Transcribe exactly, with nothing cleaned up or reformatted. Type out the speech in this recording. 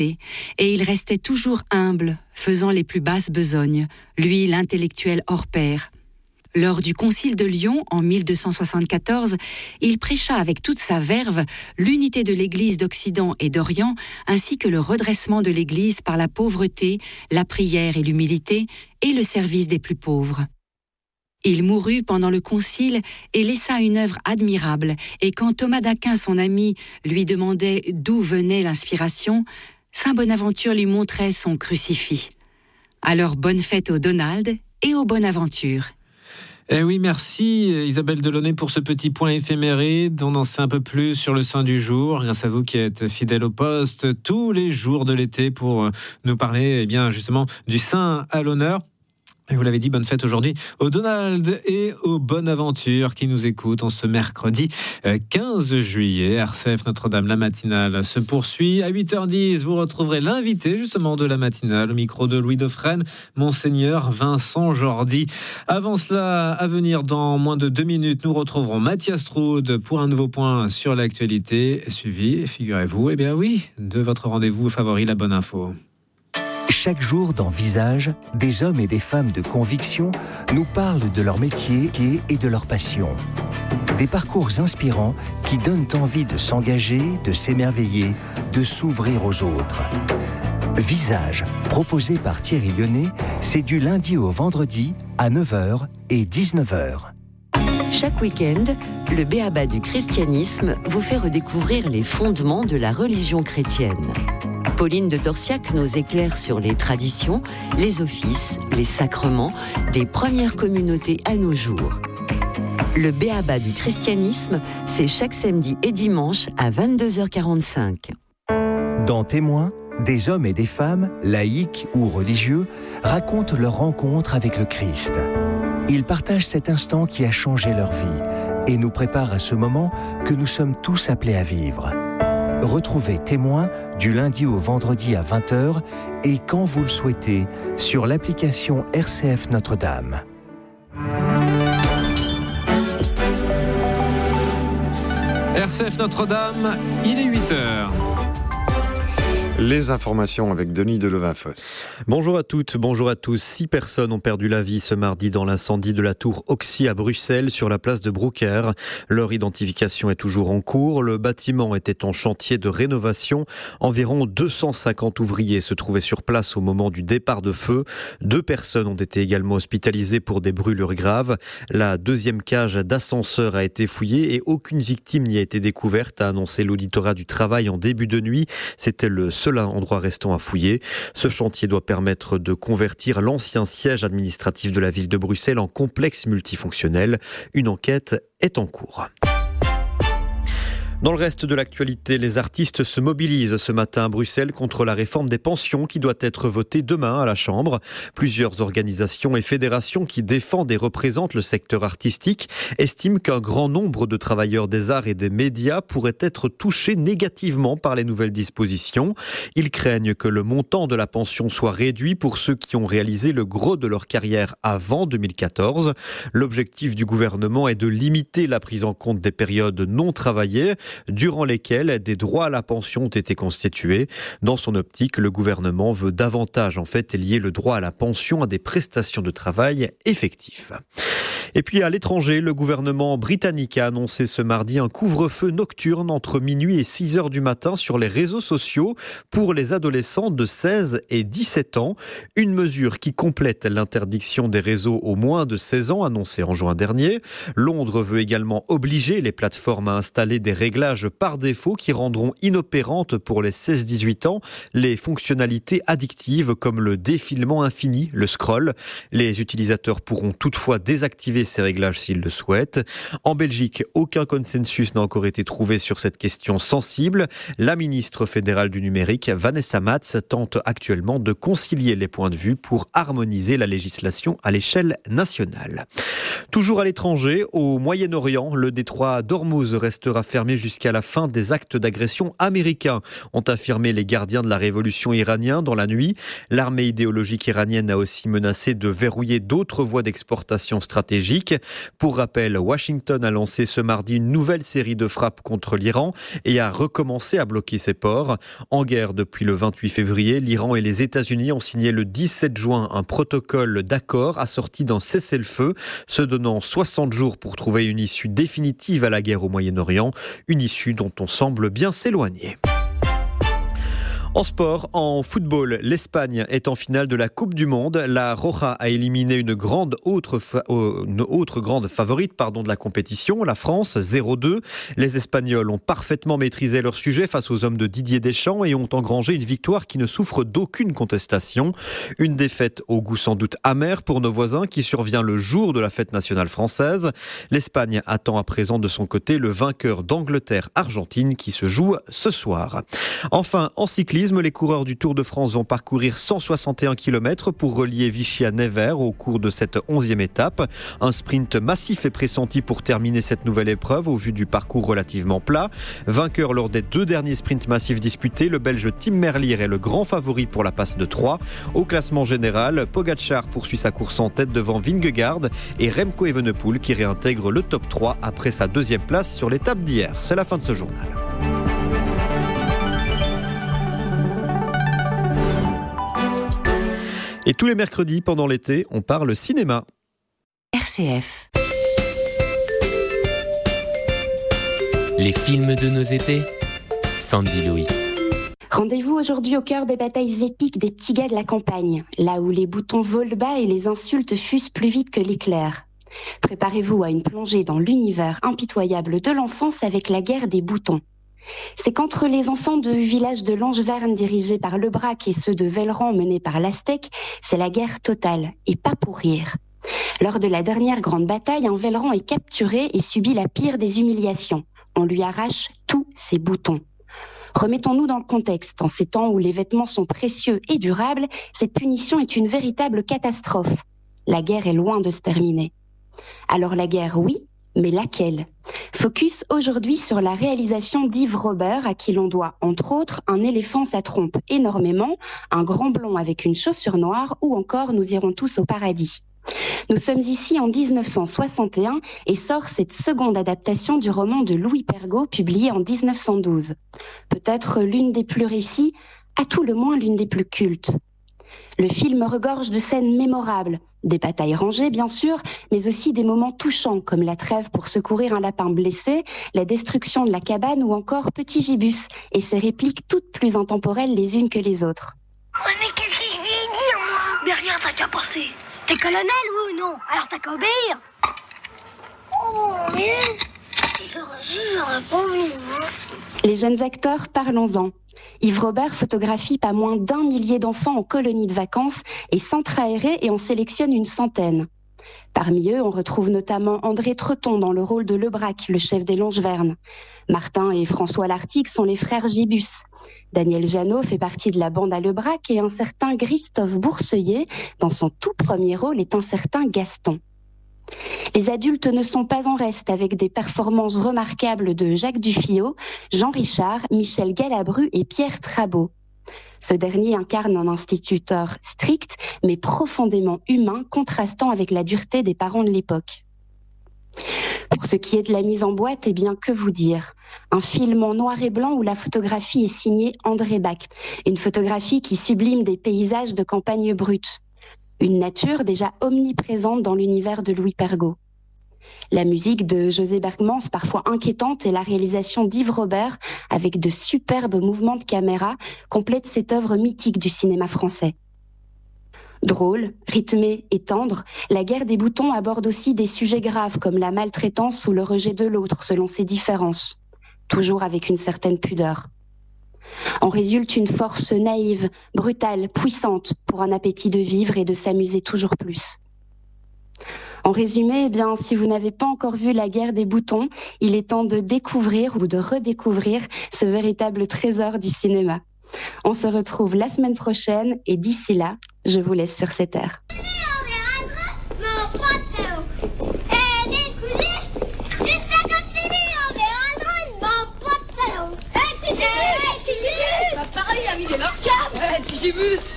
et il restait toujours humble, faisant les plus basses besognes, lui l'intellectuel hors pair. Lors du concile de Lyon en mille deux cent soixante-quatorze, il prêcha avec toute sa verve l'unité de l'Église d'Occident et d'Orient, ainsi que le redressement de l'Église par la pauvreté, la prière et l'humilité, et le service des plus pauvres. Il mourut pendant le concile et laissa une œuvre admirable, et quand Thomas d'Aquin, son ami, lui demandait d'où venait l'inspiration, saint Bonaventure lui montrait son crucifix. Alors bonne fête au Donald et aux Bonaventure. Eh oui, merci Isabelle Delaunay pour ce petit point éphéméride. On en sait un peu plus sur le saint du jour, grâce à vous qui êtes fidèle au poste tous les jours de l'été pour nous parler eh bien, justement du saint à l'honneur. Et vous l'avez dit, bonne fête aujourd'hui au Donald et aux Bonaventure qui nous écoutent en ce mercredi quinze juillet. R C F Notre-Dame, la matinale se poursuit. À huit heures dix, vous retrouverez l'invité justement de la matinale, au micro de Louis Dauphren, Monseigneur Vincent Jordi. Avant cela, à venir dans moins de deux minutes, nous retrouverons Mathias Troude pour un nouveau point sur l'actualité, suivi, figurez-vous, eh bien oui, de votre rendez-vous favori, la bonne info. Chaque jour dans Visage, des hommes et des femmes de conviction nous parlent de leur métier et de leur passion. Des parcours inspirants qui donnent envie de s'engager, de s'émerveiller, de s'ouvrir aux autres. Visage, proposé par Thierry Lyonnais, c'est du lundi au vendredi à neuf heures et dix-neuf heures. Chaque week-end, le B A B A du christianisme vous fait redécouvrir les fondements de la religion chrétienne. Pauline de Torsiac nous éclaire sur les traditions, les offices, les sacrements des premières communautés à nos jours. Le B A B A du christianisme, c'est chaque samedi et dimanche à vingt-deux heures quarante-cinq. Dans Témoins, des hommes et des femmes, laïcs ou religieux, racontent leur rencontre avec le Christ. Ils partagent cet instant qui a changé leur vie et nous préparent à ce moment que nous sommes tous appelés à vivre. Retrouvez Témoins du lundi au vendredi à vingt heures et quand vous le souhaitez sur l'application R C F Notre-Dame. R C F Notre-Dame, il est huit heures. Les informations avec Denis Delevinfosse. Bonjour à toutes, bonjour à tous. Six personnes ont perdu la vie ce mardi dans l'incendie de la tour Oxy à Bruxelles sur la place de Brouckère. Leur identification est toujours en cours. Le bâtiment était en chantier de rénovation. Environ deux cent cinquante ouvriers se trouvaient sur place au moment du départ de feu. Deux personnes ont été également hospitalisées pour des brûlures graves. La deuxième cage d'ascenseur a été fouillée et aucune victime n'y a été découverte, a annoncé l'auditorat du travail en début de nuit. C'était le seul endroit restant à fouiller. Ce chantier doit permettre de convertir l'ancien siège administratif de la ville de Bruxelles en complexe multifonctionnel. Une enquête est en cours. Dans le reste de l'actualité, les artistes se mobilisent ce matin à Bruxelles contre la réforme des pensions qui doit être votée demain à la Chambre. Plusieurs organisations et fédérations qui défendent et représentent le secteur artistique estiment qu'un grand nombre de travailleurs des arts et des médias pourraient être touchés négativement par les nouvelles dispositions. Ils craignent que le montant de la pension soit réduit pour ceux qui ont réalisé le gros de leur carrière avant deux mille quatorze. L'objectif du gouvernement est de limiter la prise en compte des périodes non travaillées, durant lesquelles des droits à la pension ont été constitués. Dans son optique, le gouvernement veut davantage en fait lier le droit à la pension à des prestations de travail effectives. Et puis à l'étranger, le gouvernement britannique a annoncé ce mardi un couvre-feu nocturne entre minuit et six heures du matin sur les réseaux sociaux pour les adolescents de seize et dix-sept ans. Une mesure qui complète l'interdiction des réseaux aux moins de seize ans annoncée en juin dernier. Londres veut également obliger les plateformes à installer des réglages par défaut qui rendront inopérantes pour les seize dix-huit ans les fonctionnalités addictives comme le défilement infini, le scroll. Les utilisateurs pourront toutefois désactiver ces réglages s'ils le souhaitent. En Belgique, aucun consensus n'a encore été trouvé sur cette question sensible. La ministre fédérale du numérique, Vanessa Mats, tente actuellement de concilier les points de vue pour harmoniser la législation à l'échelle nationale. Toujours à l'étranger, au Moyen-Orient, le détroit d'Ormuz restera fermé jusqu'à jusqu'à la fin des actes d'agression américains, ont affirmé les gardiens de la révolution iranienne dans la nuit. L'armée idéologique iranienne a aussi menacé de verrouiller d'autres voies d'exportation stratégiques. Pour rappel, Washington a lancé ce mardi une nouvelle série de frappes contre l'Iran et a recommencé à bloquer ses ports. En guerre depuis le vingt-huit février, l'Iran et les États-Unis ont signé le dix-sept juin un protocole d'accord assorti d'un cessez-le-feu, se donnant soixante jours pour trouver une issue définitive à la guerre au Moyen-Orient, une issue dont on semble bien s'éloigner. En sport, en football, l'Espagne est en finale de la Coupe du Monde. La Roja a éliminé une grande autre, fa- une autre grande favorite pardon, de la compétition, la France, zéro deux. Les Espagnols ont parfaitement maîtrisé leur sujet face aux hommes de Didier Deschamps et ont engrangé une victoire qui ne souffre d'aucune contestation. Une défaite au goût sans doute amer pour nos voisins qui survient le jour de la fête nationale française. L'Espagne attend à présent de son côté le vainqueur d'Angleterre-Argentine qui se joue ce soir. Enfin, en cyclisme, les coureurs du Tour de France vont parcourir cent soixante et un kilomètres pour relier Vichy à Nevers au cours de cette onzième étape. Un sprint massif est pressenti pour terminer cette nouvelle épreuve au vu du parcours relativement plat. Vainqueur lors des deux derniers sprints massifs disputés, le Belge Tim Merlier est le grand favori pour la passe de Troyes. Au classement général, Pogačar poursuit sa course en tête devant Vingegaard et Remco Evenepoel qui réintègre le top trois après sa deuxième place sur l'étape d'hier. C'est la fin de ce journal. Et tous les mercredis, pendant l'été, on parle cinéma. R C F. Les films de nos étés, Sandy Louis. Rendez-vous aujourd'hui au cœur des batailles épiques des petits gars de la campagne, là où les boutons volent bas et les insultes fusent plus vite que l'éclair. Préparez-vous à une plongée dans l'univers impitoyable de l'enfance avec la guerre des boutons. C'est qu'entre les enfants du village de Langeverne dirigés par Lebrac et ceux de Velleran menés par l'Astec, c'est la guerre totale, et pas pour rire. Lors de la dernière grande bataille, un Velleran est capturé et subit la pire des humiliations. On lui arrache tous ses boutons. Remettons-nous dans le contexte. En ces temps où les vêtements sont précieux et durables, cette punition est une véritable catastrophe. La guerre est loin de se terminer. Alors la guerre, oui, mais laquelle ? Focus aujourd'hui sur la réalisation d'Yves Robert, à qui l'on doit, entre autres, Un éléphant ça trompe énormément, Un grand blond avec une chaussure noire ou encore Nous irons tous au paradis. Nous sommes ici en dix-neuf cent soixante et un et sort cette seconde adaptation du roman de Louis Pergaud publié en dix-neuf cent douze. Peut-être l'une des plus réussies, à tout le moins l'une des plus cultes. Le film regorge de scènes mémorables, des batailles rangées bien sûr, mais aussi des moments touchants comme la trêve pour secourir un lapin blessé, la destruction de la cabane ou encore Petit Gibus et ses répliques toutes plus intemporelles les unes que les autres. Ouais, mais qu'est-ce que je lui ai dit, moi ? Mais rien, t'as qu'à passer. T'es colonel, oui ou non ? Alors t'as qu'à obéir. Oh mon Dieu, j'aurais pas envie, moi. Les jeunes acteurs, parlons-en. Yves Robert photographie pas moins d'un millier d'enfants en colonie de vacances et centre aéré et en sélectionne une centaine. Parmi eux, on retrouve notamment André Treton dans le rôle de Lebrac, le chef des Longevernes. Martin et François Lartigue sont les frères Gibus. Daniel Jeannot fait partie de la bande à Lebrac et un certain Christophe Bourseillet, dans son tout premier rôle, est un certain Gaston. Les adultes ne sont pas en reste avec des performances remarquables de Jacques Dufilot, Jean Richard, Michel Galabru et Pierre Trabeau. Ce dernier incarne un instituteur strict, mais profondément humain, contrastant avec la dureté des parents de l'époque. Pour ce qui est de la mise en boîte, eh bien, que vous dire ? Un film en noir et blanc où la photographie est signée André Bach. Une photographie qui sublime des paysages de campagne brute. Une nature déjà omniprésente dans l'univers de Louis Pergaud. La musique de José Bergmans, parfois inquiétante, et la réalisation d'Yves Robert, avec de superbes mouvements de caméra, complètent cette œuvre mythique du cinéma français. Drôle, rythmée et tendre, La guerre des boutons aborde aussi des sujets graves comme la maltraitance ou le rejet de l'autre selon ses différences, toujours avec une certaine pudeur. En résulte une force naïve, brutale, puissante pour un appétit de vivre et de s'amuser toujours plus. En résumé, eh bien, si vous n'avez pas encore vu La guerre des boutons, il est temps de découvrir ou de redécouvrir ce véritable trésor du cinéma. On se retrouve la semaine prochaine et d'ici là, je vous laisse sur cette terre. j'ai vu